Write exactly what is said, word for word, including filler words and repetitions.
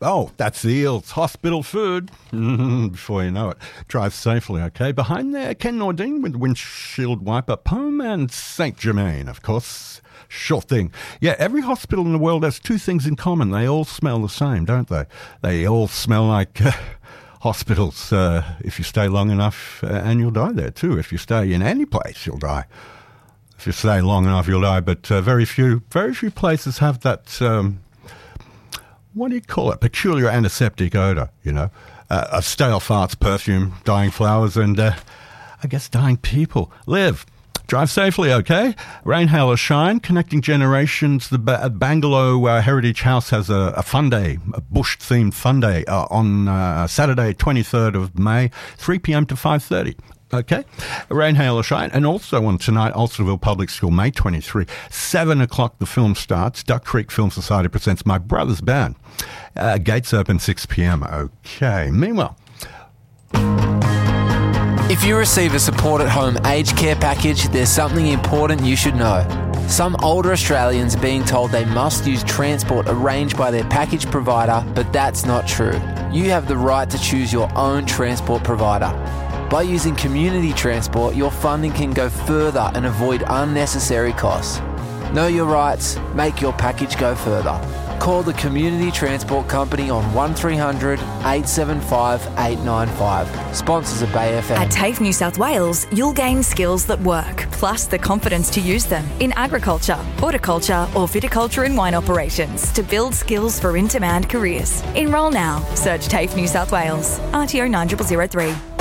Oh, that's the Eels. Hospital food. Before you know it. Drive safely, okay? Behind there, Ken Nordine with windshield wiper Poem and Saint Germain, of course. Sure thing. Yeah, every hospital in the world has two things in common. They all smell the same, don't they? They all smell like uh, hospitals uh, if you stay long enough, uh, and you'll die there too. If you stay in any place, you'll die. If you stay long enough, you'll die. But uh, very few, very few places have that, um, what do you call it, peculiar antiseptic odour, you know, uh, of stale farts, perfume, dying flowers, and uh, I guess dying people. Live. Drive safely, okay? Rain, hail or shine, connecting generations. The ba- Bangalow uh, Heritage House has a, a fun day, a bush-themed fun day uh, on uh, Saturday, twenty-third of May, three p.m. to five thirty. Okay? Rain, hail or shine. And also on tonight, Ulsterville Public School, May twenty-third, seven o'clock the film starts. Duck Creek Film Society presents My Brother's Band. Uh, gates open six p.m. Okay. Meanwhile... If you receive a Support at Home aged care package, there's something important you should know. Some older Australians are being told they must use transport arranged by their package provider, but that's not true. You have the right to choose your own transport provider. By using community transport, your funding can go further and avoid unnecessary costs. Know your rights, make your package go further. Call the Community Transport Company on one three hundred eight seven five eight nine five. Sponsors of Bay F M. At TAFE New South Wales, you'll gain skills that work, plus the confidence to use them in agriculture, horticulture or viticulture and wine operations to build skills for in-demand careers. Enrol now. Search TAFE New South Wales. R T O nine zero zero three.